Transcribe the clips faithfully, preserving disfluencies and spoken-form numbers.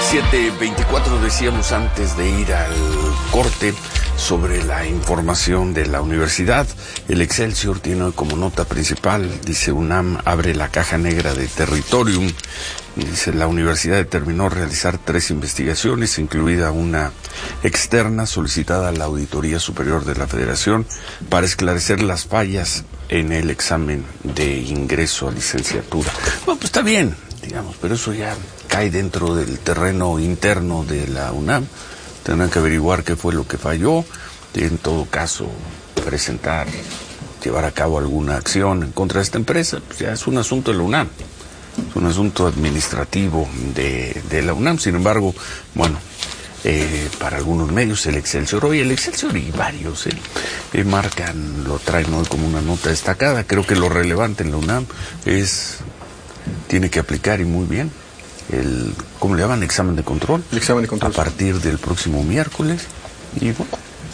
siete veinticuatro decíamos antes de ir al corte sobre la información de la universidad. El Excelsior tiene como nota principal, dice UNAM abre la caja negra de Territorium. Y dice, la universidad determinó realizar tres investigaciones, incluida una externa solicitada a la Auditoría Superior de la Federación para esclarecer las fallas en el examen de ingreso a licenciatura. Bueno, pues está bien, digamos, pero eso ya cae dentro del terreno interno de la UNAM. Tendrán que averiguar qué fue lo que falló, y en todo caso presentar, llevar a cabo alguna acción en contra de esta empresa. Pues ya es un asunto de la UNAM, es un asunto administrativo de, de la UNAM. Sin embargo, bueno, eh, para algunos medios el Excelsior, hoy el Excelsior y varios eh, eh, marcan, lo traen hoy como una nota destacada. Creo que lo relevante en la UNAM es, tiene que aplicar y muy bien el, ¿cómo le llaman? Examen de control. El examen de control. A partir del próximo miércoles. Y bueno,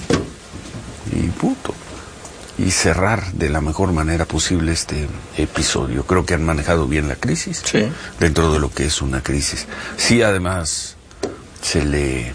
y punto. Y cerrar de la mejor manera posible este episodio. Creo que han manejado bien la crisis. Sí. Dentro de lo que es una crisis. Sí, además, se le,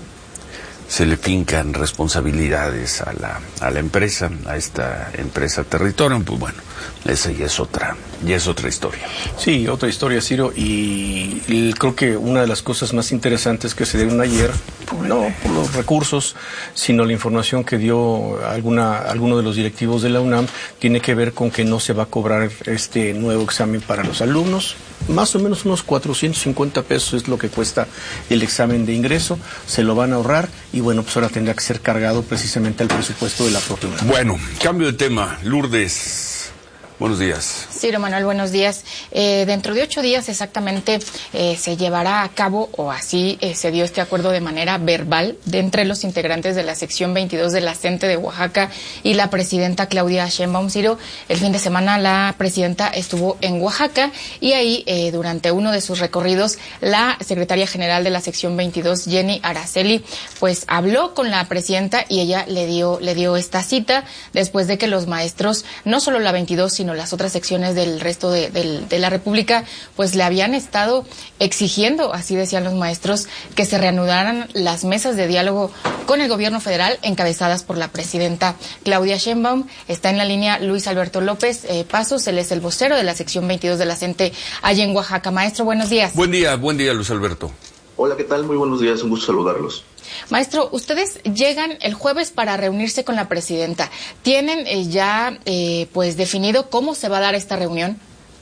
se le fincan responsabilidades a la, a la empresa, a esta empresa Territorium. Pues bueno, esa ya es otra, ya es otra historia. Sí, otra historia, Ciro, y, y creo que una de las cosas más interesantes que se dieron ayer, no por los recursos, sino la información que dio alguna, alguno de los directivos de la UNAM, tiene que ver con que no se va a cobrar este nuevo examen para los alumnos. Más o menos unos cuatrocientos cincuenta pesos es lo que cuesta el examen de ingreso, se lo van a ahorrar y bueno, pues ahora tendrá que ser cargado precisamente al presupuesto de la propia UNAM. Bueno, cambio de tema, Lourdes. Buenos días. Ciro Manuel, buenos días. Eh, dentro de ocho días exactamente eh, se llevará a cabo, o así eh, se dio este acuerdo de manera verbal, de entre los integrantes de la sección veintidós de la CENTE de Oaxaca y la presidenta Claudia Sheinbaum. Ciro, el fin de semana la presidenta estuvo en Oaxaca y ahí eh, durante uno de sus recorridos la secretaria general de la sección veintidós, Jenny Araceli, pues habló con la presidenta y ella le dio, le dio esta cita después de que los maestros, no solo la veintidós, sino las otras secciones del resto de, de, de la República, pues le habían estado exigiendo, así decían los maestros, que se reanudaran las mesas de diálogo con el gobierno federal encabezadas por la presidenta Claudia Sheinbaum. Está en la línea Luis Alberto López eh, Pasos, él es el vocero de la sección veintidós de la CENTE allá en Oaxaca. Maestro, buenos días. Buen día, buen día, Luis Alberto. Hola, ¿qué tal? Muy buenos días, un gusto saludarlos. Maestro, ustedes llegan el jueves para reunirse con la presidenta. ¿Tienen eh, ya eh, pues definido cómo se va a dar esta reunión?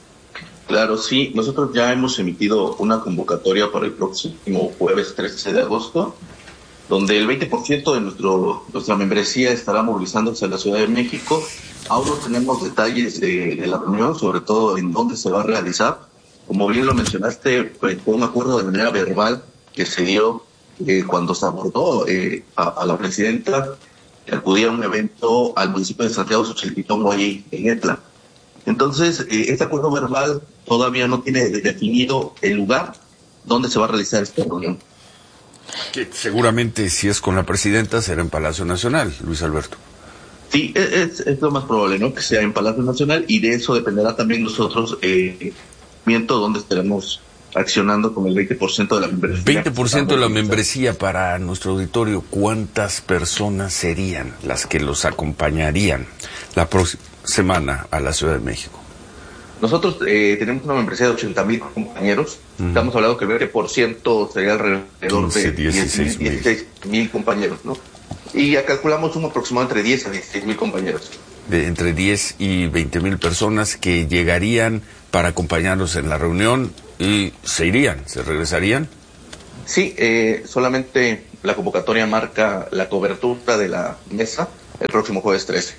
Claro, sí. Nosotros ya hemos emitido una convocatoria para el próximo jueves trece de agosto, donde el veinte por ciento de nuestro, nuestra membresía estará movilizándose a la Ciudad de México. Aún no tenemos detalles de, de la reunión, sobre todo en dónde se va a realizar. Como bien lo mencionaste, pues, fue un acuerdo de manera verbal que se dio Eh, cuando se abordó eh, a, a la presidenta que acudía a un evento al municipio de Santiago Xochiltitongo, allí en Etla. Entonces, eh, este acuerdo verbal todavía no tiene definido el lugar donde se va a realizar esta reunión. Que seguramente, si es con la presidenta, será en Palacio Nacional, Luis Alberto. Sí, es, es lo más probable, ¿no? Que sea en Palacio Nacional, y de eso dependerá también nosotros, eh, miento dónde estaremos accionando con el veinte por ciento de la membresía. veinte por ciento de la membresía para nuestro auditorio. ¿Cuántas personas serían las que los acompañarían la próxima semana a la Ciudad de México? Nosotros eh, tenemos una membresía de ochenta mil compañeros. Uh-huh. Estamos hablando que el veinte por ciento sería alrededor quince, de dieciséis mil compañeros, ¿no? Y ya calculamos un aproximado entre diez a dieciséis mil compañeros. De entre diez y veinte mil personas que llegarían para acompañarnos en la reunión y se irían, se regresarían. Sí, eh, solamente la convocatoria marca la cobertura de la mesa el próximo jueves trece.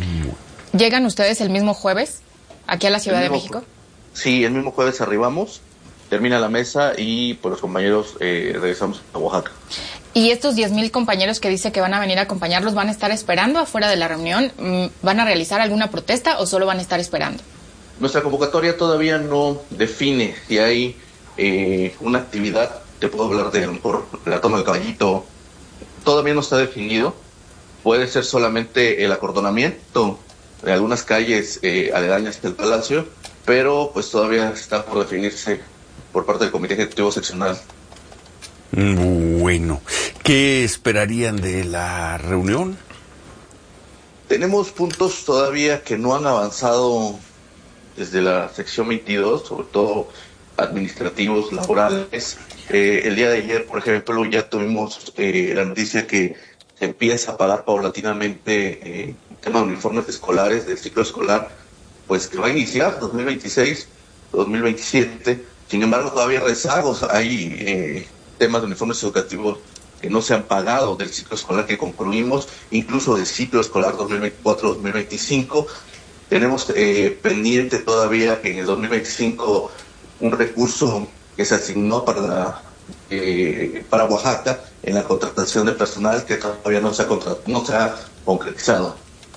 ¿Llegan ustedes el mismo jueves aquí a la Ciudad mismo, de México? Sí, el mismo jueves arribamos, termina la mesa y pues los compañeros eh, regresamos a Oaxaca. ¿Y estos diez mil compañeros que dice que van a venir a acompañarlos van a estar esperando afuera de la reunión? ¿Van a realizar alguna protesta o solo van a estar esperando? Nuestra convocatoria todavía no define si hay eh, una actividad. Te puedo hablar de a lo mejor la toma del caballito. Todavía no está definido. Puede ser solamente el acordonamiento de algunas calles eh, aledañas del Palacio, pero pues todavía está por definirse por parte del Comité Ejecutivo Seccional. Bueno, ¿qué esperarían de la reunión? Tenemos puntos todavía que no han avanzado desde la sección veintidós, sobre todo administrativos, laborales. Eh, el día de ayer, por ejemplo, ya tuvimos eh, la noticia que se empieza a pagar paulatinamente eh, el tema de uniformes escolares del ciclo escolar, pues que va a iniciar dos mil veintiséis, dos mil veintisiete. Sin embargo, todavía rezagos, hay eh, temas de uniformes educativos que no se han pagado del ciclo escolar que concluimos, incluso del ciclo escolar dos mil veinticuatro dos mil veinticinco. Tenemos eh, pendiente todavía que en el dos mil veinticinco un recurso que se asignó para la, eh, para Oaxaca en la contratación de personal que todavía no se ha, contrat- no se ha concretizado.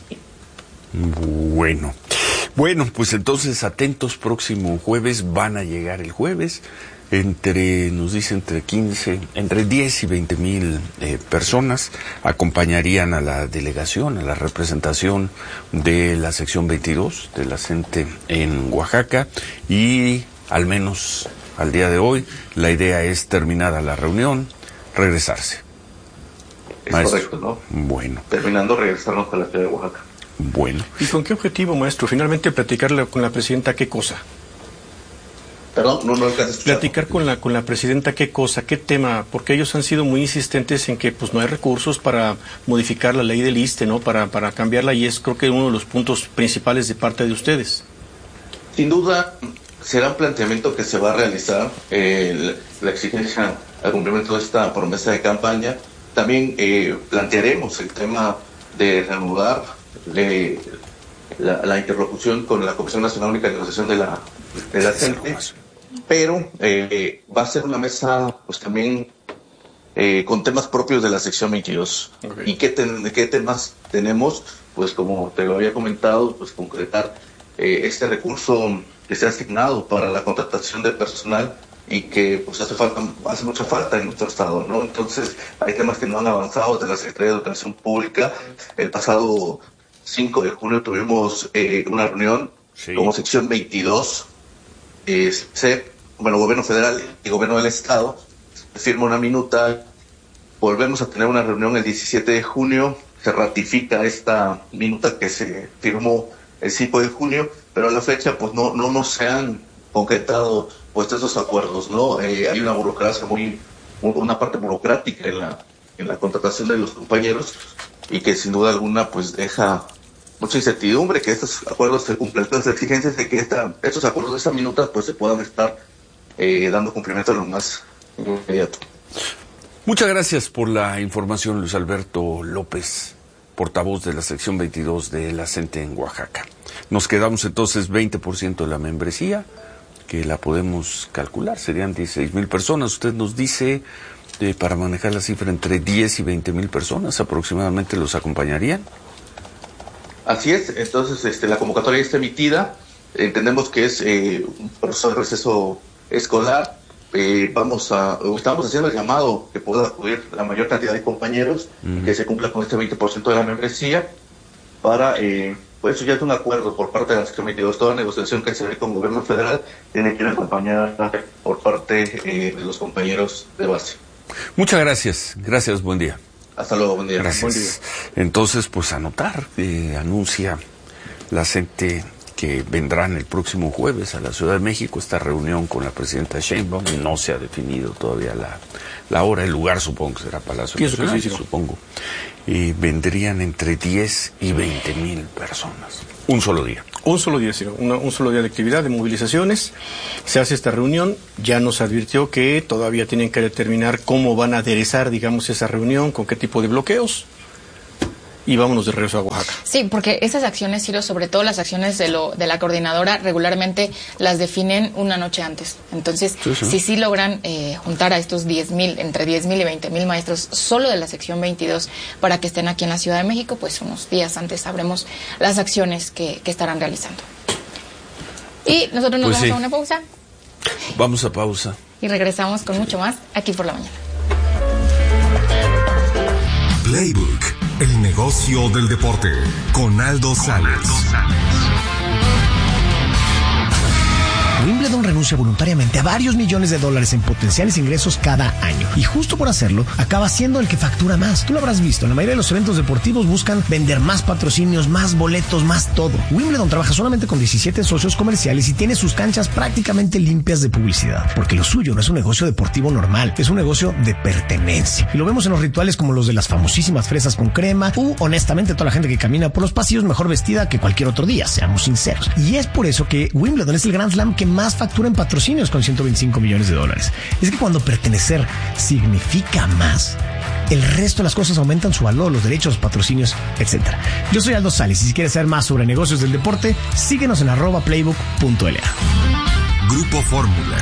Bueno, bueno, pues entonces atentos, próximo jueves, van a llegar el jueves, entre, nos dice entre quince, entre diez y veinte mil eh, personas acompañarían a la delegación, a la representación de la sección veintidós de la CENTE en Oaxaca, y al menos al día de hoy la idea es, terminada la reunión, regresarse. Es Maestro. Correcto, ¿no? Bueno. Terminando, regresarnos a la ciudad de Oaxaca. Bueno. ¿Y con qué objetivo, maestro? Finalmente, platicarle con la presidenta qué cosa. Perdón, no, no alcanzo a escuchar. Platicar con la con la presidenta qué cosa, qué tema, porque ellos han sido muy insistentes en que pues no hay recursos para modificar la ley del ISSSTE, ¿no? Para para cambiarla, y es creo que uno de los puntos principales de parte de ustedes. Sin duda, será un planteamiento que se va a realizar, eh, la exigencia al cumplimiento de esta promesa de campaña. También eh, plantearemos el tema de reanudar eh, la, la interlocución con la Comisión Nacional Única de Negociación de la, de la CENTE, pero eh, va a ser una mesa pues también eh, con temas propios de la sección veintidós. Okay. ¿Y qué, ten, qué temas tenemos? Pues como te lo había comentado, pues concretar eh, este recurso que se ha asignado para la contratación de personal y que pues hace falta, hace mucha falta en nuestro estado, ¿no? Entonces hay temas que no han avanzado desde la Secretaría de Educación Pública. El pasado cinco de junio tuvimos eh, una reunión sí. como sección veintidós, eh, C, bueno, Gobierno Federal y Gobierno del Estado, firma una minuta. Volvemos a tener una reunión el diecisiete de junio, se ratifica esta minuta que se firmó el cinco de junio, pero a la fecha pues no, no, no se han concretado pues esos acuerdos, ¿no? Eh, hay una burocracia muy, una parte burocrática en la, en la contratación de los compañeros, y que sin duda alguna pues deja mucha incertidumbre que estos acuerdos se cumplan. Las exigencias de que esta, estos acuerdos de esta minuta pues se puedan estar eh, dando cumplimiento a lo más inmediato. Muchas gracias por la información, Luis Alberto López, portavoz de la sección veintidós de la CENTE en Oaxaca. Nos quedamos entonces veinte por ciento de la membresía, que la podemos calcular, serían dieciséis mil personas. Usted nos dice, eh, para manejar la cifra, entre diez y veinte mil personas aproximadamente los acompañarían. Así es, entonces este, la convocatoria está emitida, entendemos que es eh, un proceso de receso escolar, eh, vamos a, estamos haciendo el llamado que pueda acudir la mayor cantidad de compañeros, mm. que se cumpla con este veinte por ciento de la membresía, para... Eh, Pues eso ya es un acuerdo por parte de la sección veintidós. Toda negociación que se ve con el gobierno federal tiene que ir acompañada por parte eh, de los compañeros de base. Muchas gracias. Gracias, buen día. Hasta luego, buen día. Gracias. Buen día. Entonces, pues anotar, eh, anuncia la CENTE que vendrán el próximo jueves a la Ciudad de México, esta reunión con la presidenta Sheinbaum. No se ha definido todavía la, la hora, el lugar, supongo que será Palacio Nacional, sí, sí, supongo. Y vendrían entre diez y veinte mil personas. Un solo día. Un solo día, sí, una, un solo día de actividad, de movilizaciones. Se hace esta reunión. Ya nos advirtió que todavía tienen que determinar cómo van a aderezar, digamos, esa reunión, con qué tipo de bloqueos. Y vámonos de regreso a Oaxaca. Sí, porque esas acciones, Ciro, sobre todo las acciones de lo de la coordinadora, regularmente las definen una noche antes. Entonces, sí, sí. si sí logran eh, juntar a estos diez mil, entre diez mil y veinte mil maestros solo de la sección veintidós para que estén aquí en la Ciudad de México, pues unos días antes sabremos las acciones que, que estarán realizando. Y nosotros nos pues vamos sí. a una pausa. Vamos a pausa. Y regresamos con mucho más aquí por la mañana. Playbook, el negocio del deporte, con Aldo Salas. Wimbledon renuncia voluntariamente a varios millones de dólares en potenciales ingresos cada año. Y justo por hacerlo, acaba siendo el que factura más. Tú lo habrás visto, en la mayoría de los eventos deportivos buscan vender más patrocinios, más boletos, más todo. Wimbledon trabaja solamente con diecisiete socios comerciales y tiene sus canchas prácticamente limpias de publicidad. Porque lo suyo no es un negocio deportivo normal, es un negocio de pertenencia. Y lo vemos en los rituales como los de las famosísimas fresas con crema, u honestamente toda la gente que camina por los pasillos mejor vestida que cualquier otro día, seamos sinceros. Y es por eso que Wimbledon es el Grand Slam que más factura en patrocinios con ciento veinticinco millones de dólares. Es que cuando pertenecer significa más, el resto de las cosas aumentan su valor, los derechos, los patrocinios, etcétera. Yo soy Aldo Sales y si quieres saber más sobre negocios del deporte, síguenos en arroba playbook punto l a. Grupo Fórmula.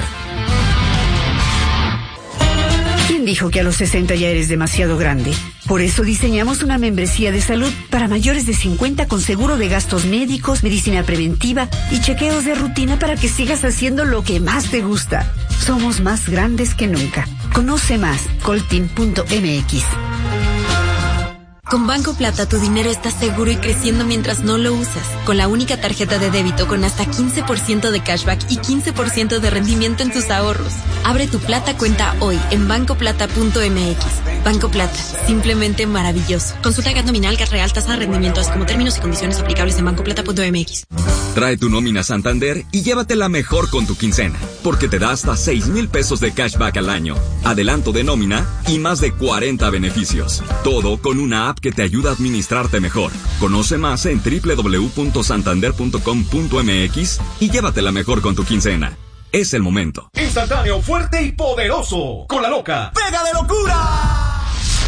¿Quién dijo que a los sesenta ya eres demasiado grande? Por eso diseñamos una membresía de salud para mayores de cincuenta con seguro de gastos médicos, medicina preventiva y chequeos de rutina para que sigas haciendo lo que más te gusta. Somos más grandes que nunca. Conoce más, coltin punto m x. Con Banco Plata tu dinero está seguro y creciendo mientras no lo usas. Con la única tarjeta de débito con hasta quince por ciento de cashback y quince por ciento de rendimiento en tus ahorros. Abre tu Plata cuenta hoy en banco plata punto m x. Banco Plata, simplemente maravilloso. Consulta Gat nominal, Gat real, tasa de rendimiento, así como términos y condiciones aplicables en banco plata punto m x. Trae tu nómina Santander y llévatela mejor con tu quincena, porque te da hasta seis mil pesos de cashback al año, adelanto de nómina y más de cuarenta beneficios. Todo con una app que te ayuda a administrarte mejor. Conoce más en doble u doble u doble u punto santander punto com punto m x y llévatela mejor con tu quincena. Es el momento. Instantáneo, fuerte y poderoso. Con la loca. ¡Pega de locura!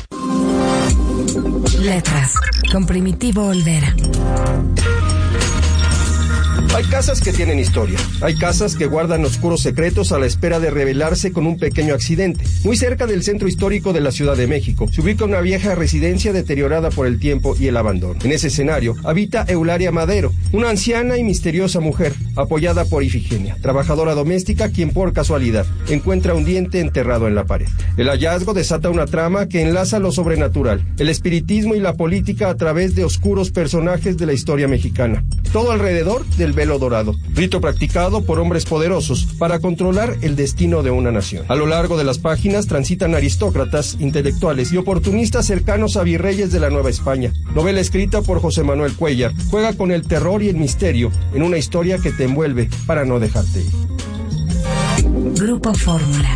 Letras. Con Primitivo Olvera. Hay casas que tienen historia. Hay casas que guardan oscuros secretos a la espera de revelarse con un pequeño accidente. Muy cerca del centro histórico de la Ciudad de México se ubica una vieja residencia deteriorada por el tiempo y el abandono. En ese escenario habita Eularia Madero, una anciana y misteriosa mujer, apoyada por Ifigenia, trabajadora doméstica quien por casualidad encuentra un diente enterrado en la pared. El hallazgo desata una trama que enlaza lo sobrenatural, el espiritismo y la política a través de oscuros personajes de la historia mexicana. Todo alrededor del velo dorado, rito practicado por hombres poderosos para controlar el destino de una nación. A lo largo de las páginas transitan aristócratas, intelectuales y oportunistas cercanos a virreyes de la Nueva España. Novela escrita por José Manuel Cuellar, juega con el terror y el misterio en una historia que te envuelve para no dejarte ir. Grupo Fórmula.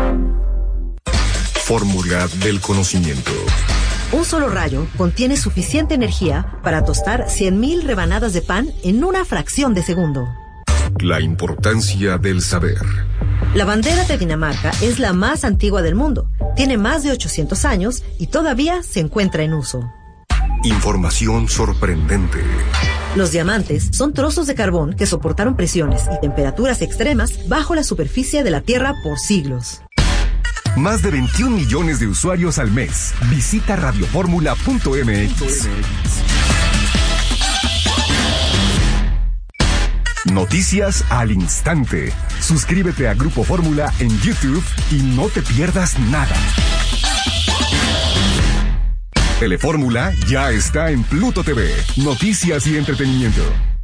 Fórmula del conocimiento. Un solo rayo contiene suficiente energía para tostar cien mil rebanadas de pan en una fracción de segundo. La importancia del saber. La bandera de Dinamarca es la más antigua del mundo. Tiene más de ochocientos años y todavía se encuentra en uso. Información sorprendente. Los diamantes son trozos de carbón que soportaron presiones y temperaturas extremas bajo la superficie de la Tierra por siglos. Más de veintiún millones de usuarios al mes. Visita radioformula punto m x. Noticias al instante. Suscríbete a Grupo Fórmula en YouTube y no te pierdas nada. Telefórmula ya está en Pluto T V. Noticias y entretenimiento.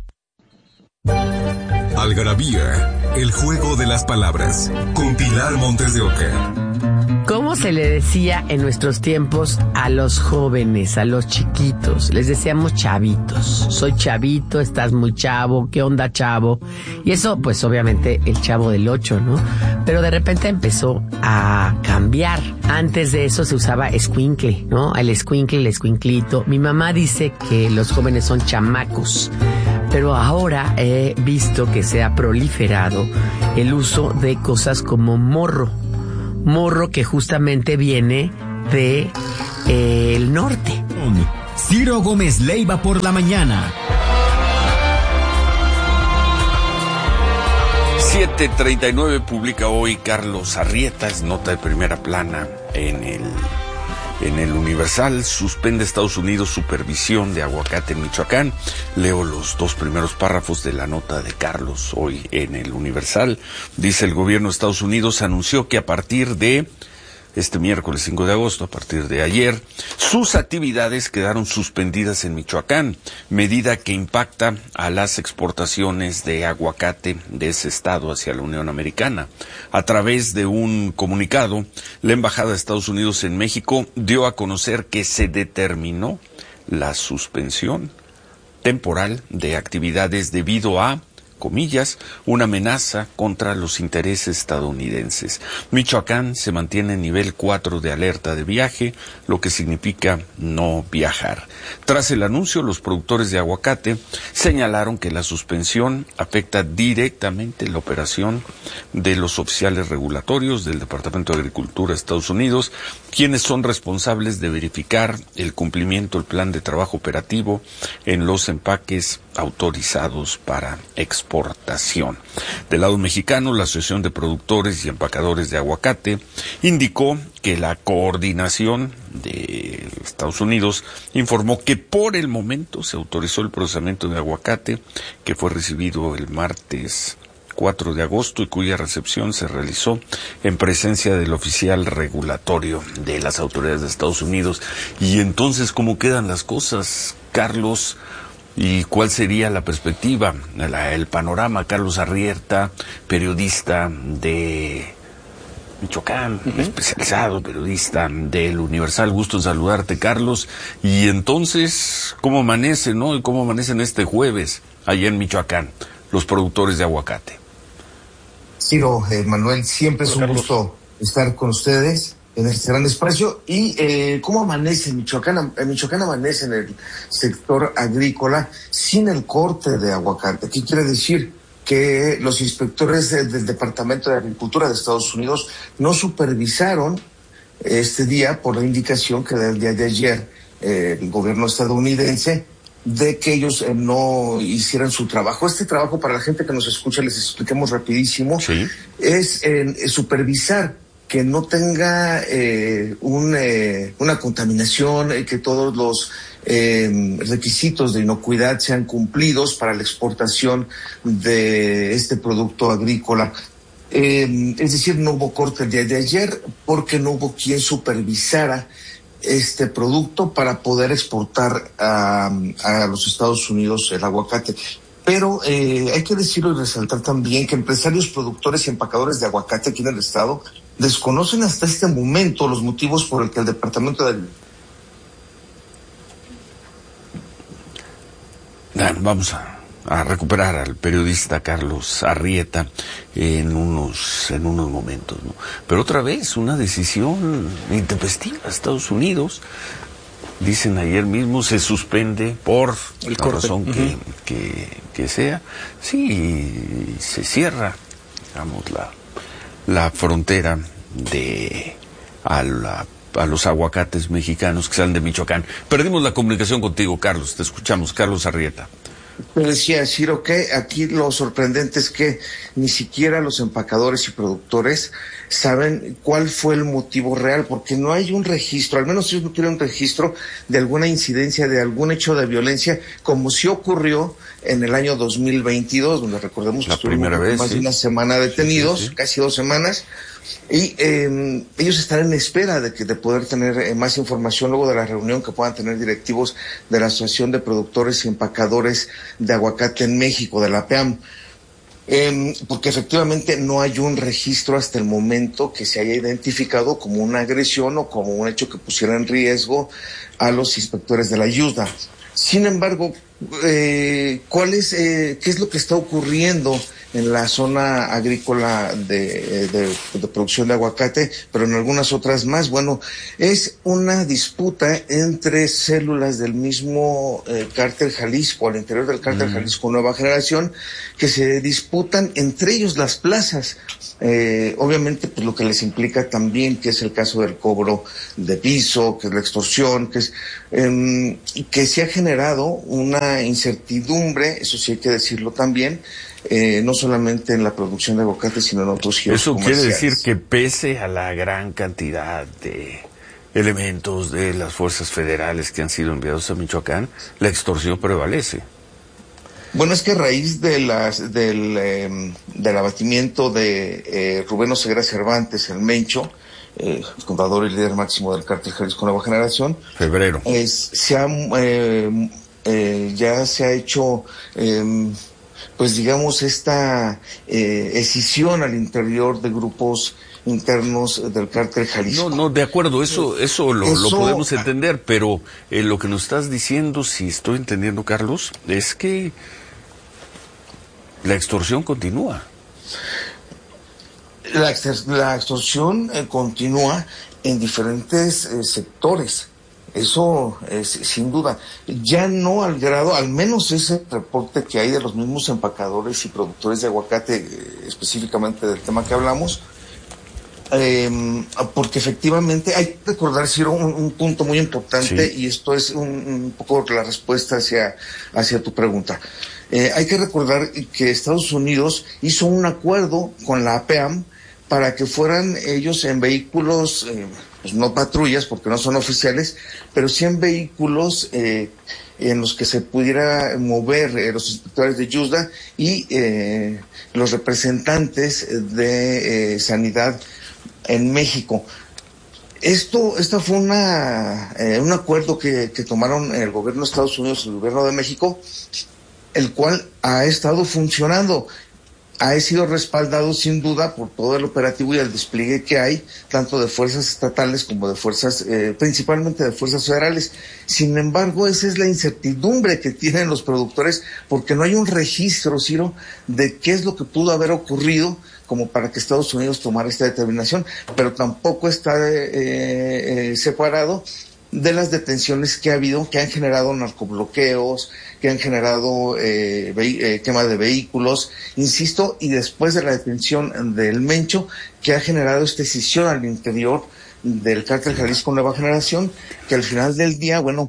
Algarabía, el juego de las palabras. Con Pilar Montes de Oca. ¿Cómo se le decía en nuestros tiempos a los jóvenes, a los chiquitos? Les decíamos chavitos. Soy chavito, estás muy chavo, ¿qué onda, chavo? Y eso, pues obviamente, el chavo del ocho, ¿no? Pero de repente empezó a cambiar. Antes de eso se usaba escuincle, ¿no? El escuincle, el escuinclito. Mi mamá dice que los jóvenes son chamacos. Pero ahora he visto que se ha proliferado el uso de cosas como morro. Morro que justamente viene de eh, el norte. Ciro Gómez Leiva por la mañana. siete treinta y nueve publica hoy Carlos Arrieta, es nota de primera plana en el En el Universal. Suspende Estados Unidos supervisión de aguacate en Michoacán. Leo los dos primeros párrafos de la nota de Carlos hoy en el Universal. Dice: el gobierno de Estados Unidos anunció que a partir de este miércoles cinco de agosto, a partir de ayer, sus actividades quedaron suspendidas en Michoacán, medida que impacta a las exportaciones de aguacate de ese estado hacia la Unión Americana. A través de un comunicado, la Embajada de Estados Unidos en México dio a conocer que se determinó la suspensión temporal de actividades debido a, comillas, una amenaza contra los intereses estadounidenses. Michoacán se mantiene en nivel cuatro de alerta de viaje, lo que significa no viajar. Tras el anuncio, los productores de aguacate señalaron que la suspensión afecta directamente la operación de los oficiales regulatorios del Departamento de Agricultura de Estados Unidos, quienes son responsables de verificar el cumplimiento del plan de trabajo operativo en los empaques autorizados para exportación. Del lado mexicano, la Asociación de Productores y Empacadores de Aguacate indicó que la coordinación de Estados Unidos informó que por el momento se autorizó el procesamiento de aguacate que fue recibido el martes cuatro de agosto y cuya recepción se realizó en presencia del oficial regulatorio de las autoridades de Estados Unidos. Y entonces, ¿cómo quedan las cosas, Carlos? ¿Y cuál sería la perspectiva, la, el panorama? Carlos Arrieta, periodista de Michoacán, uh-huh. especializado, periodista del Universal. Gusto en saludarte, Carlos. Y entonces, ¿cómo amanece, no? ¿Y cómo amanecen este jueves allá en Michoacán los productores de aguacate? Ciro, eh, Manuel, siempre es un gusto estar con ustedes en este gran espacio. Y eh, ¿cómo amanece en Michoacán? En Michoacán amanece en el sector agrícola sin el corte de aguacate. ¿Qué quiere decir? Que los inspectores de, del Departamento de Agricultura de Estados Unidos no supervisaron este día por la indicación que del día de ayer eh, el gobierno estadounidense de que ellos eh, no hicieran su trabajo. Este trabajo, para la gente que nos escucha, les expliquemos rapidísimo, ¿sí? es eh, supervisar que no tenga eh, un, eh, una contaminación, eh, que todos los eh, requisitos de inocuidad sean cumplidos para la exportación de este producto agrícola. Eh, es decir, no hubo corte el día de ayer porque no hubo quien supervisara este producto para poder exportar a, a los Estados Unidos el aguacate. Pero eh, hay que decirlo y resaltar también que empresarios, productores y empacadores de aguacate aquí en el estado desconocen hasta este momento los motivos por el que el Departamento de... Vamos a, a recuperar al periodista Carlos Arrieta en unos en unos momentos, ¿no? Pero otra vez, una decisión intempestiva. Estados Unidos, dicen ayer mismo, se suspende por el la razón uh-huh. que, que, que sea. Sí, se cierra, digamos, la... la frontera de a, la, a los aguacates mexicanos que salen de Michoacán. Perdimos la comunicación contigo, Carlos. Te escuchamos, Carlos Arrieta. Te decía, Ciro, que aquí lo sorprendente es que ni siquiera los empacadores y productores saben cuál fue el motivo real, porque no hay un registro, al menos ellos no tienen un registro de alguna incidencia, de algún hecho de violencia, como sí ocurrió en el año dos mil veintidós, donde recordemos que estuvimos más sí. de una semana detenidos, sí, sí, sí. casi dos semanas, y eh, ellos están en espera de que de poder tener eh, más información luego de la reunión que puedan tener directivos de la Asociación de Productores y Empacadores de Aguacate en México, de la P A M. Eh, porque efectivamente no hay un registro hasta el momento que se haya identificado como una agresión o como un hecho que pusiera en riesgo a los inspectores de la ayuda. Sin embargo, eh, ¿cuál es, eh, qué es lo que está ocurriendo en la zona agrícola de, de, de producción de aguacate, pero en algunas otras más? Bueno, es una disputa entre células del mismo eh, cártel Jalisco, al interior del cártel mm. Jalisco Nueva Generación, que se disputan entre ellos las plazas. Eh, obviamente, pues lo que les implica también, que es el caso del cobro de piso, que es la extorsión, que es eh, que se ha generado una incertidumbre, eso sí hay que decirlo también, eh, no solamente en la producción de aguacate, sino en otros giros Eso comerciales. Quiere decir que pese a la gran cantidad de elementos de las fuerzas federales que han sido enviados a Michoacán, la extorsión prevalece. Bueno, es que a raíz de las, del, eh, del abatimiento de eh, Rubén Oseguera Cervantes, el Mencho, eh, fundador y líder máximo del Cártel Jalisco Nueva Generación. Febrero. Es, se ha, eh, eh, ya se ha hecho, eh, pues digamos, esta eh, escisión al interior de grupos internos del Cártel Jalisco. No, no, de acuerdo, eso, eso lo, Eso, lo podemos entender, pero eh, lo que nos estás diciendo, si estoy entendiendo, Carlos, es que la extorsión continúa. La, la extorsión eh, continúa en diferentes eh, sectores. Eso es sin duda. Ya no al grado, al menos ese reporte que hay de los mismos empacadores y productores de aguacate, eh, específicamente del tema que hablamos, eh, porque efectivamente hay que recordar, Ciro, un, un punto muy importante, sí. Y esto es un, un poco la respuesta hacia, hacia tu pregunta. Eh, hay que recordar que Estados Unidos hizo un acuerdo con la A P A M para que fueran ellos en vehículos, eh, pues no patrullas porque no son oficiales, pero sí en vehículos eh, en los que se pudiera mover eh, los inspectores de Yuzda y eh, los representantes de eh, sanidad en México. Esto, esta fue una, eh, un acuerdo que, que tomaron el gobierno de Estados Unidos y el gobierno de México, el cual ha estado funcionando. Ha sido respaldado sin duda por todo el operativo y el despliegue que hay, tanto de fuerzas estatales como de fuerzas, eh, principalmente de fuerzas federales. Sin embargo, esa es la incertidumbre que tienen los productores, porque no hay un registro, Ciro, de qué es lo que pudo haber ocurrido como para que Estados Unidos tomara esta determinación, pero tampoco está eh, eh, separado de las detenciones que ha habido, que han generado narcobloqueos, que han generado eh, eh, quema de vehículos, insisto, y después de la detención del Mencho, que ha generado esta escisión al interior del Cártel Jalisco Nueva Generación, que al final del día, bueno,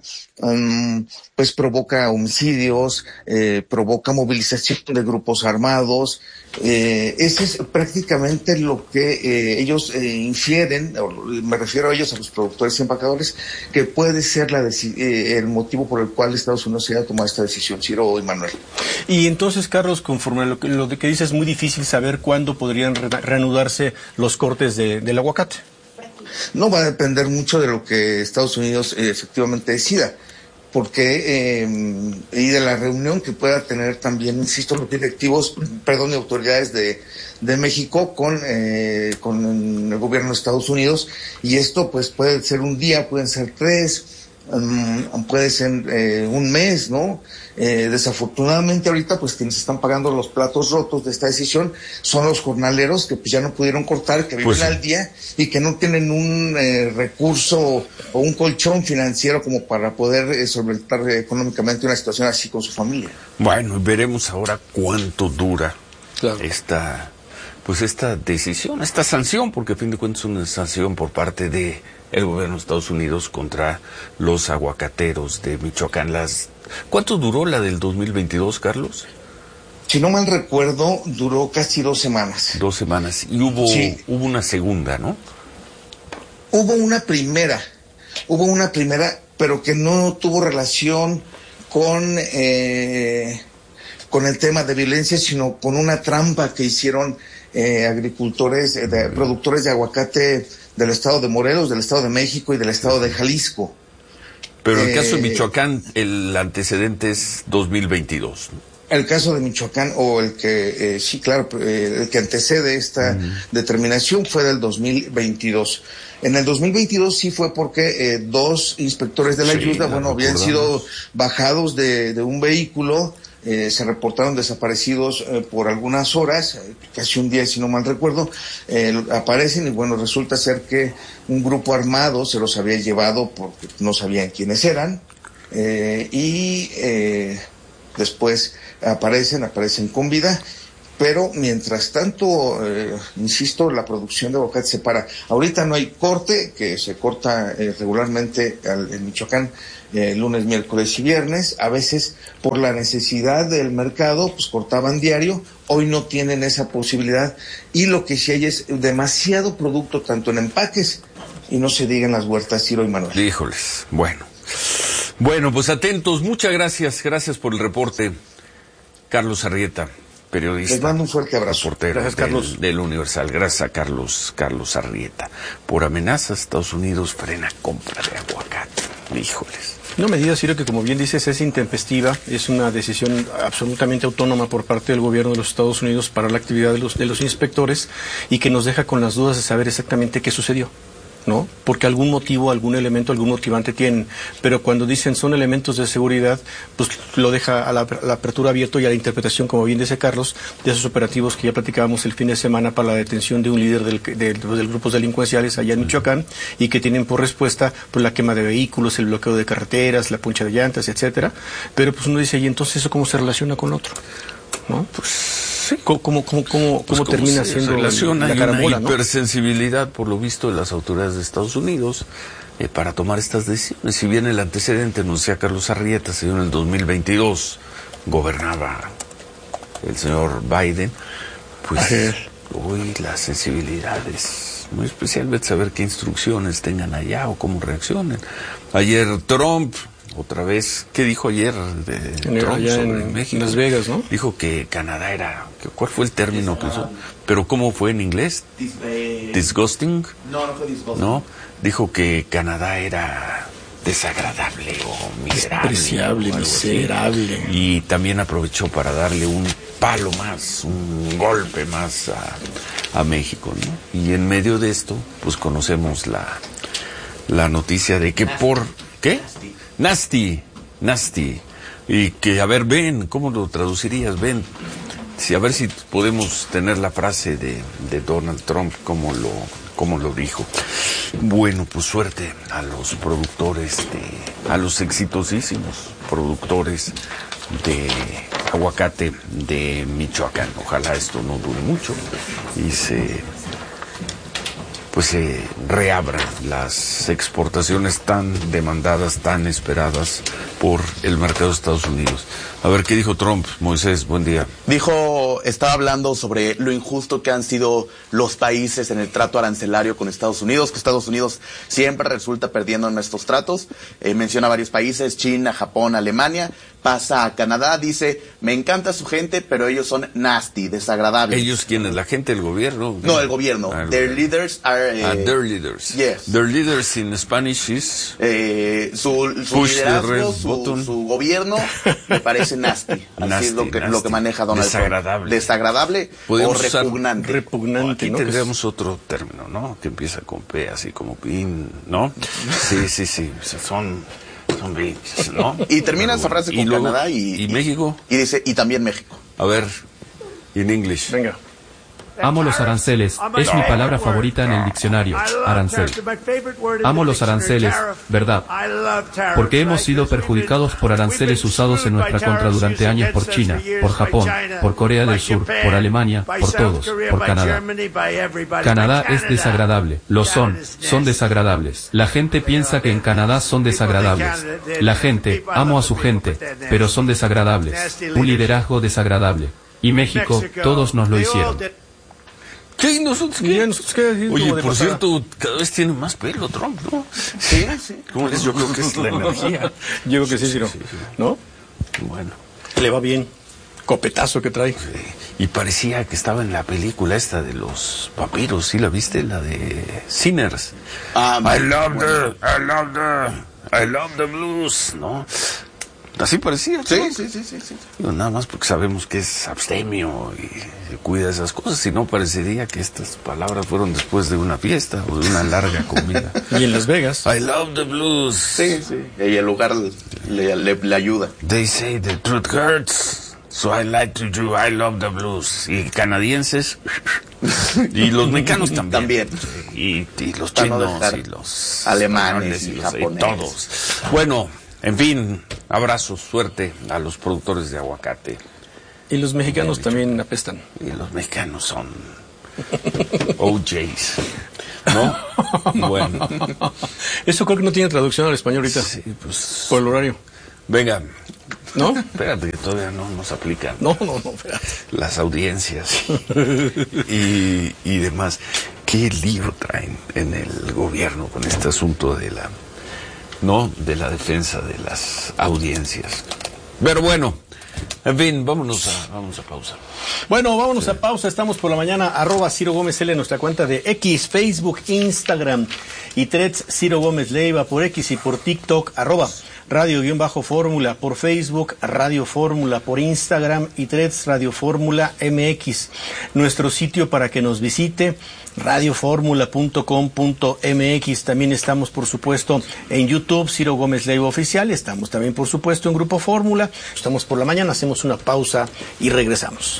um, pues provoca homicidios, eh, provoca movilización de grupos armados. Eh, ese es prácticamente lo que eh, ellos eh, infieren, me refiero a ellos, a los productores y empacadores, que puede ser la eh, el motivo por el cual Estados Unidos se haya tomado esta decisión, Ciro y Manuel. Y entonces, Carlos, conforme a lo que, lo que dices, es muy difícil saber cuándo podrían re reanudarse los cortes de, del aguacate. No, va a depender mucho de lo que Estados Unidos eh, efectivamente decida, porque eh, y de la reunión que pueda tener también, insisto, los directivos, perdón, y autoridades de, de México con, eh, con el gobierno de Estados Unidos, y esto pues puede ser un día, pueden ser tres, um, puede ser eh, un mes, ¿no? Eh, desafortunadamente ahorita pues quienes están pagando los platos rotos de esta decisión son los jornaleros que pues ya no pudieron cortar, que viven pues, al día y que no tienen un eh, recurso o un colchón financiero como para poder eh, solventar eh, económicamente una situación así con su familia. Bueno, veremos ahora cuánto dura claro. esta pues esta decisión, esta sanción, porque a fin de cuentas es una sanción por parte de el gobierno de Estados Unidos contra los aguacateros de Michoacán. Las ¿Cuánto duró la del dos mil veintidós, Carlos? Si no mal recuerdo, duró casi dos semanas. Dos semanas. Y hubo, sí. hubo una segunda, ¿no? Hubo una primera. Hubo una primera, pero que no tuvo relación con, eh, con el tema de violencia, sino con una trampa que hicieron eh, agricultores, eh, de, productores de aguacate del estado de Morelos, del estado de México y del estado de Jalisco. Pero en el caso de Michoacán, el antecedente es dos mil veintidós. El caso de Michoacán, o el que, eh, sí, claro, eh, el que antecede esta uh-huh. determinación fue del dos mil veintidós. En el dos mil veintidós sí fue porque eh, dos inspectores de la sí, ayuda, bueno, habían sido bajados de, de un vehículo, eh, se reportaron desaparecidos eh, por algunas horas, eh, casi un día si no mal recuerdo, eh, aparecen y bueno, resulta ser que un grupo armado se los había llevado porque no sabían quiénes eran, eh, y eh, después aparecen, aparecen con vida, pero mientras tanto, eh, insisto, la producción de aguacate se para. Ahorita no hay corte, que se corta eh, regularmente al, en Michoacán eh, lunes, miércoles y viernes. A veces por la necesidad del mercado, pues cortaban diario. Hoy no tienen esa posibilidad y lo que sí hay es demasiado producto, tanto en empaques y no se diga en las huertas, Ciro y Manuel. Híjoles, bueno. Bueno, pues atentos. Muchas gracias, gracias por el reporte, Carlos Arrieta. periodista. Les mando un fuerte abrazo. Reportero Gracias, del, Carlos. del Universal. Gracias a Carlos, Carlos Arrieta. Por amenazas, Estados Unidos frena compra de aguacate. Híjoles. No me digas, Ciro, que como bien dices es intempestiva, es una decisión absolutamente autónoma por parte del gobierno de los Estados Unidos para la actividad de los, de los inspectores y que nos deja con las dudas de saber exactamente qué sucedió, ¿no? Porque algún motivo, algún elemento, algún motivante tienen, pero cuando dicen son elementos de seguridad, pues lo deja a la, a la apertura abierto y a la interpretación, como bien dice Carlos, de esos operativos que ya platicábamos el fin de semana para la detención de un líder del, de, de, de grupos delincuenciales allá en Michoacán y que tienen por respuesta pues la quema de vehículos, el bloqueo de carreteras, la puncha de llantas, etcétera. Pero pues uno dice, ¿y entonces eso cómo se relaciona con lo otro? ¿No? Pues sí. ¿Cómo, cómo, cómo, cómo, Pues cómo termina se siendo relaciona? la Hay carambola, una ¿no? hipersensibilidad, por lo visto, de las autoridades de Estados Unidos eh, para tomar estas decisiones. Si bien el antecedente, anuncia Carlos Arrieta, se dio en el dos mil veintidós, gobernaba el señor Biden, pues hoy la sensibilidad es muy especial. Vete a saber qué instrucciones tengan allá o cómo reaccionen. Ayer Trump, otra vez, ¿qué dijo ayer de En, Trump allá sobre en México? Las Vegas, ¿no? Dijo que Canadá era, que, ¿cuál fue el término que usó? Pero ¿cómo fue en inglés? Disgusting. No, no fue disgusting. No, dijo que Canadá era desagradable o miserable. Despreciable, o algo así. miserable. Y también aprovechó para darle un palo más, un golpe más a, a México, ¿no? Y en medio de esto, pues conocemos la, la noticia de que por... ¿Qué? Nasty, nasty. Y que, a ver, ven, ¿cómo lo traducirías? Ven, sí, a ver si podemos tener la frase de, de Donald Trump, como lo, como lo dijo. Bueno, pues suerte a los productores de, a los exitosísimos productores de aguacate de Michoacán. Ojalá esto no dure mucho y se... pues se eh, reabran las exportaciones tan demandadas, tan esperadas por el mercado de Estados Unidos. A ver, ¿qué dijo Trump? Moisés, buen día. Dijo, estaba hablando sobre lo injusto que han sido los países en el trato arancelario con Estados Unidos, que Estados Unidos siempre resulta perdiendo en estos tratos. Eh, menciona varios países, China, Japón, Alemania. Pasa a Canadá, dice, me encanta su gente, pero ellos son nasty, desagradables. ¿Ellos quiénes? ¿La gente, el gobierno? No, el gobierno. Ah, el Their gobierno. leaders are... Eh, Ah, their leaders. Yes. Their leaders in Spanish is... Eh, su su Push the liderazgo, red su, button. su gobierno, me parece nasty. Así Nasty, es lo que, nasty. lo que maneja Donald Desagradable. Trump. Desagradable o Podemos usar repugnante. Repugnante, Aquí ¿no? tendríamos otro término, ¿no? Que empieza con P, así como pin, ¿no? Sí, sí, sí. Son... son bitches, ¿no? Y termina esa frase Y con luego- Canadá y, ¿Y México? y dice, y también México. A ver, in English. Venga. Amo los aranceles. Es mi palabra favorita en el diccionario. Arancel. Amo los aranceles, ¿verdad? Porque hemos sido perjudicados por aranceles usados en nuestra contra durante años por China, por Japón, por Corea del Sur, por Alemania, por todos, por Canadá. Canadá es desagradable. Lo son, son desagradables. La gente piensa que en Canadá son desagradables. La gente, amo a su gente, pero son desagradables. Un liderazgo desagradable. Y México, todos nos lo hicieron. ¿Qué? ¿Nosotros Y qué? ya nosotros qué, así Oye, como de por pasada. cierto, cada vez tiene más pelo Trump, ¿no? Sí, sí. ¿Cómo es? Yo creo que es la energía. Yo creo que sí, Ciro. ¿No? Bueno. Le va bien. Copetazo que trae. Y parecía que estaba en la película esta de los vampiros, ¿sí la viste? La de Sinners. Ah, I love the, I love the, I love the blues, ¿no? Así parecía. Sí, ¿no? sí, sí, sí, sí. Digo, nada más porque sabemos que es abstemio y se cuida de esas cosas, si no parecería que estas palabras fueron después de una fiesta o de una larga comida. Y en Las Vegas. I love the blues. Sí, sí. Y el lugar le, le, le ayuda. They say the truth hurts, so I like to do, I love the blues. Y canadienses, y los mexicanos también. También. Y, y los Para no chinos, dejar y los alemanes españoles, y los- japoneses. todos. Bueno, en fin, abrazos, suerte a los productores de aguacate. Y los mexicanos también apestan. Y los mexicanos son O Js, ¿no? Bueno. Eso creo que no tiene traducción al español ahorita. Sí, pues... Por el horario. Venga. ¿No? Espérate, que todavía no nos aplican. No, no, no, espérate. Las audiencias y, y demás. ¿Qué lío traen en el gobierno con este asunto de la, no, de la defensa de las audiencias? Pero bueno, En fin, vámonos a, vamos a pausa. Bueno, vámonos sí. a pausa. Estamos por la mañana, arroba Ciro Gómez L en nuestra cuenta de X, Facebook, Instagram y Threads, Ciro Gómez Leiva por X y por TikTok, arroba Radio-Fórmula, por Facebook, Radio Fórmula, por Instagram y Threads, Radio Fórmula M X. Nuestro sitio para que nos visite, radio fórmula punto com punto m x. También estamos, por supuesto, en YouTube, Ciro Gómez Leiva Oficial. Estamos también, por supuesto, en Grupo Fórmula. Estamos por la mañana, hacemos una pausa y regresamos.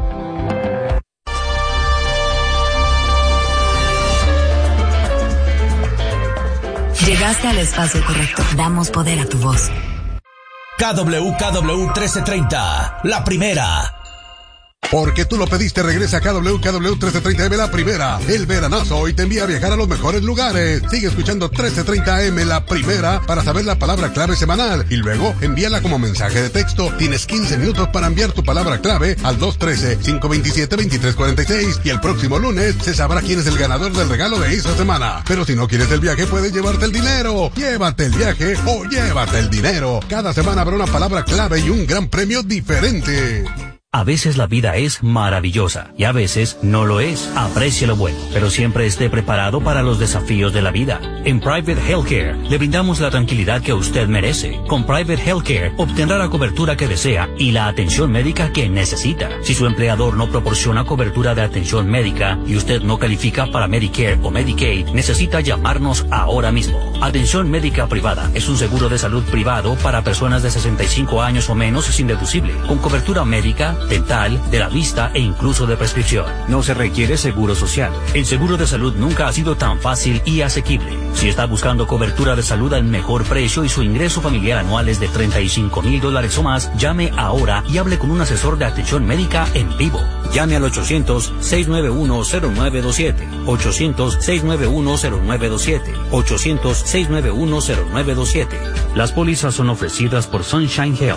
Llegaste al espacio correcto. Damos poder a tu voz. K W K W trece treinta, la primera. Porque tú lo pediste, regresa a K W K W trece treinta M, la primera. El veranazo hoy te envía a viajar a los mejores lugares. Sigue escuchando trece treinta M, la primera, para saber la palabra clave semanal. Y luego envíala como mensaje de texto. Tienes quince minutos para enviar tu palabra clave al dos uno tres, cinco dos siete, dos tres cuatro seis. Y el próximo lunes se sabrá quién es el ganador del regalo de esa semana. Pero si no quieres el viaje, puedes llevarte el dinero. Llévate el viaje o llévate el dinero. Cada semana habrá una palabra clave y un gran premio diferente. A veces la vida es maravillosa y a veces no lo es. Aprecie lo bueno, pero siempre esté preparado para los desafíos de la vida. En Private Healthcare le brindamos la tranquilidad que usted merece. Con Private Healthcare obtendrá la cobertura que desea y la atención médica que necesita. Si su empleador no proporciona cobertura de atención médica y usted no califica para Medicare o Medicaid, necesita llamarnos ahora mismo. Atención médica privada es un seguro de salud privado para personas de sesenta y cinco años o menos sin deducible, con cobertura médica, dental, de la vista e incluso de prescripción. No se requiere seguro social. El seguro de salud nunca ha sido tan fácil y asequible. Si está buscando cobertura de salud al mejor precio y su ingreso familiar anual es de treinta y cinco mil dólares o más, llame ahora y hable con un asesor de atención médica en vivo. Llame al ochocientos, seis nueve uno, cero nueve dos siete. ochocientos, seis nueve uno, cero nueve dos siete. ochocientos, seis nueve uno, cero nueve dos siete. Las pólizas son ofrecidas por Sunshine Health.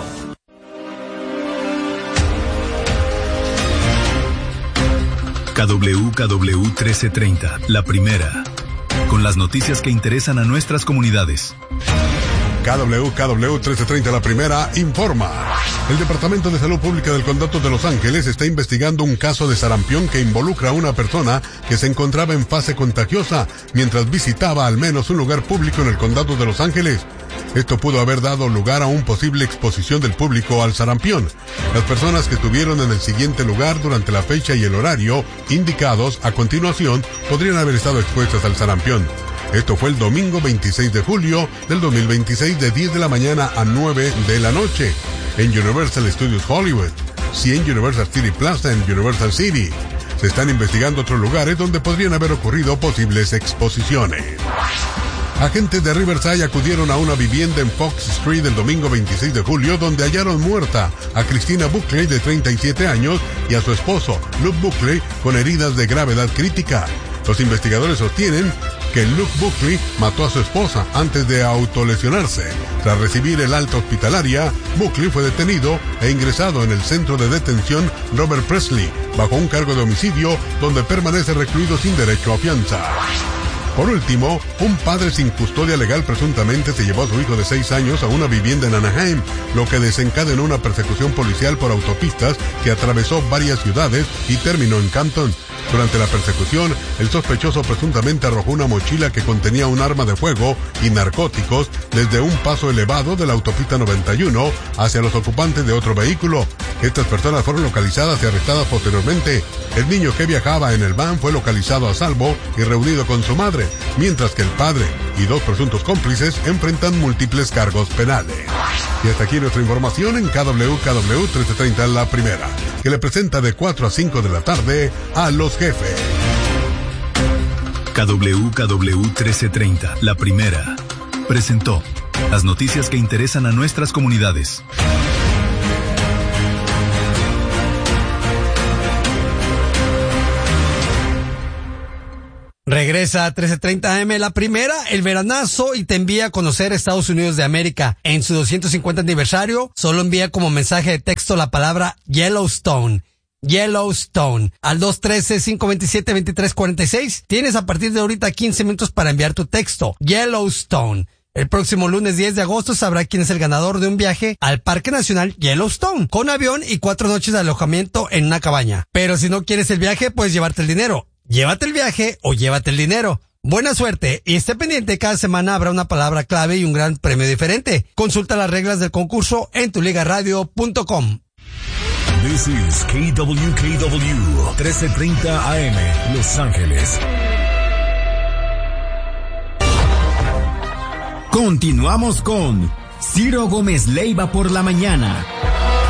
K W K W trece treinta, la primera, con las noticias que interesan a nuestras comunidades. K W K W trece treinta, la primera, informa. El Departamento de Salud Pública del Condado de Los Ángeles está investigando un caso de sarampión que involucra a una persona que se encontraba en fase contagiosa mientras visitaba al menos un lugar público en el Condado de Los Ángeles. Esto pudo haber dado lugar a una posible exposición del público al sarampión. Las personas que estuvieron en el siguiente lugar durante la fecha y el horario indicados a continuación podrían haber estado expuestas al sarampión. Esto fue el domingo veintiséis de julio del dos mil veintiséis de diez de la mañana a nueve de la noche en Universal Studios Hollywood, cien Universal City Plaza en Universal City. Se están investigando otros lugares donde podrían haber ocurrido posibles exposiciones. Agentes de Riverside acudieron a una vivienda en Fox Street el domingo veintiséis de julio donde hallaron muerta a Christina Buckley de treinta y siete años y a su esposo, Luke Buckley, con heridas de gravedad crítica. Los investigadores sostienen que Luke Buckley mató a su esposa antes de autolesionarse. Tras recibir el alta hospitalaria, Buckley fue detenido e ingresado en el centro de detención Robert Presley bajo un cargo de homicidio donde permanece recluido sin derecho a fianza. Por último, un padre sin custodia legal presuntamente se llevó a su hijo de seis años a una vivienda en Anaheim, lo que desencadenó una persecución policial por autopistas que atravesó varias ciudades y terminó en Canton. Durante la persecución, el sospechoso presuntamente arrojó una mochila que contenía un arma de fuego y narcóticos desde un paso elevado de la autopista noventa y uno hacia los ocupantes de otro vehículo. Estas personas fueron localizadas y arrestadas posteriormente. El niño que viajaba en el van fue localizado a salvo y reunido con su madre, mientras que el padre y dos presuntos cómplices enfrentan múltiples cargos penales. Y hasta aquí nuestra información en K W K W trece treinta, la primera, que le presenta de cuatro a cinco de la tarde a Los Jefes. K W K W trece treinta, la primera, presentó las noticias que interesan a nuestras comunidades. Regresa a trece treinta A M, la primera, el veranazo, y te envía a conocer Estados Unidos de América. En su doscientos cincuenta aniversario, solo envía como mensaje de texto la palabra Yellowstone. Yellowstone. Al dos uno tres, cinco dos siete, dos tres cuatro seis. Tienes a partir de ahorita quince minutos para enviar tu texto. Yellowstone. El próximo lunes diez de agosto sabrá quién es el ganador de un viaje al Parque Nacional Yellowstone, con avión y cuatro noches de alojamiento en una cabaña. Pero si no quieres el viaje, puedes llevarte el dinero. Llévate el viaje o llévate el dinero. Buena suerte y esté pendiente, cada semana habrá una palabra clave y un gran premio diferente. Consulta las reglas del concurso en tu liga radio punto com. This is K W K W trece treinta A M, Los Ángeles. Continuamos con Ciro Gómez Leiva por la mañana.